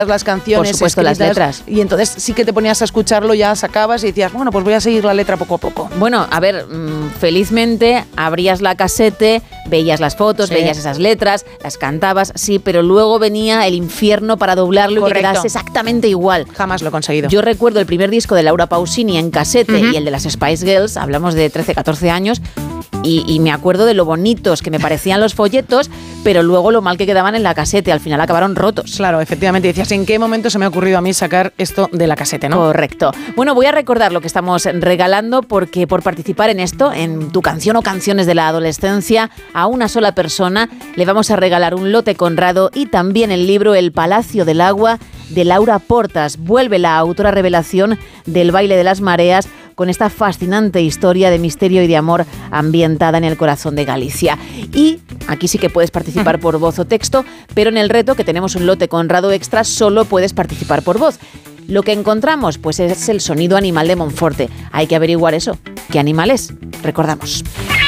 las canciones, por supuesto, escritas, las letras. y entonces sí que te ponías a escucharlo, ya sacabas y decías, bueno, pues voy a seguir la letra poco a poco. Bueno, a ver, felizmente abrías la casete, veías las fotos, veías esas letras, las cantabas, sí, pero luego venía el infierno para doblarlo. Correcto. Y que quedase exactamente igual. Jamás lo he conseguido. Yo recuerdo el primer disco de Laura Pausini en casete y el de las Spice Girls, hablamos de 13, 14 años, y me acuerdo de lo bonitos que me parecían los folletos, pero luego lo mal que quedaban en la casete, al final acabaron rotos. Claro, efectivamente, decías, ¿en qué momento se me ha ocurrido a mí sacar esto de la casete, no? Correcto. Bueno, voy a recordar lo que estamos regalando, porque por participar en esto, en tu canción o canciones de la adolescencia, a una sola persona le vamos a regalar un lote Conrado y también el libro El Palacio del Agua de Laura Portas. Vuelve la autora revelación del Baile de las Mareas con esta fascinante historia de misterio y de amor ambientada en el corazón de Galicia. Y aquí sí que puedes participar por voz o texto, pero en el reto, que tenemos un lote Conrado extra, solo puedes participar por voz. Lo que encontramos, pues, es el sonido animal de Monforte. Hay que averiguar eso. ¿Qué animal es? Recordamos.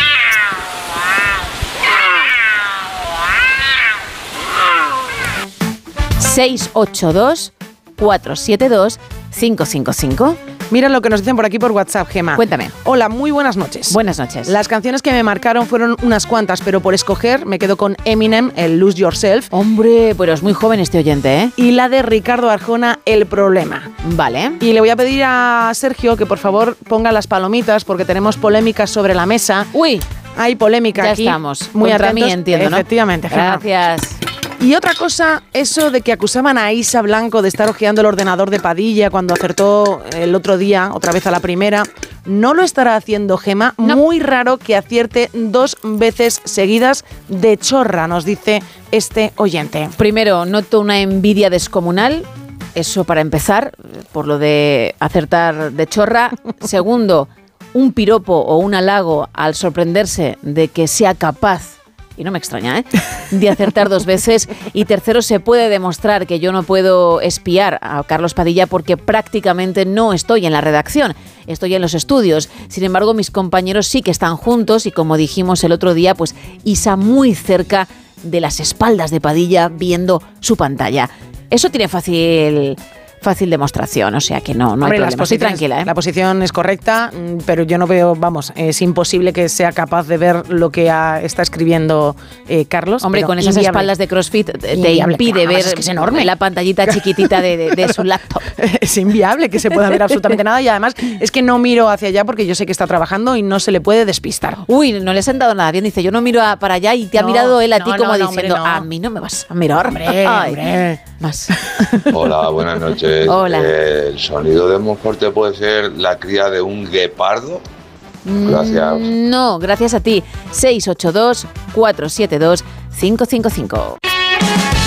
¿682-472-555? Mira lo que nos dicen por aquí por WhatsApp, Gemma. Cuéntame. Hola, muy buenas noches. Buenas noches. Las canciones que me marcaron fueron unas cuantas, pero por escoger me quedo con Eminem, el Lose Yourself. Hombre, pero es muy joven este oyente, ¿eh? Y la de Ricardo Arjona, El Problema. Vale. Y le voy a pedir a Sergio que por favor ponga las palomitas porque tenemos polémicas sobre la mesa. Uy, hay polémica ya aquí. estamos. Muy Contra atentos. mí, entiendo, ¿no? Efectivamente, Gemma. Gracias. Y otra cosa, eso de que acusaban a Isa Blanco de estar hojeando el ordenador de Padilla cuando acertó el otro día, otra vez a la primera, ¿no lo estará haciendo Gemma? No. Muy raro que acierte 2 veces seguidas de chorra, nos dice este oyente. Primero, noto una envidia descomunal, eso para empezar, por lo de acertar de chorra. Segundo, un piropo o un halago al sorprenderse de que sea capaz, y no me extraña, de acertar 2 veces. Y tercero, se puede demostrar que yo no puedo espiar a Carlos Padilla porque prácticamente no estoy en la redacción, estoy en los estudios. Sin embargo, mis compañeros sí que están juntos y, como dijimos el otro día, pues Isa muy cerca de las espaldas de Padilla viendo su pantalla. Eso tiene fácil demostración, o sea que no hay problema, estoy tranquila, ¿eh? La posición es correcta, pero yo no veo, vamos, es imposible que sea capaz de ver lo que está escribiendo Carlos. Hombre, con esas espaldas de CrossFit te impide ver, es que es enorme, la pantallita chiquitita de su laptop. Es inviable que se pueda ver absolutamente nada, y además es que no miro hacia allá porque yo sé que está trabajando y no se le puede despistar. Uy, no le has sentado nada bien, dice, yo no miro para allá, y te ha mirado él a ti como diciendo, hombre, a mí no me vas a mirar. Hombre. Más. Hola, buenas noches. Hola. ¿El sonido de Monforte puede ser la cría de un guepardo? Gracias. No, gracias a ti. 682-472-555.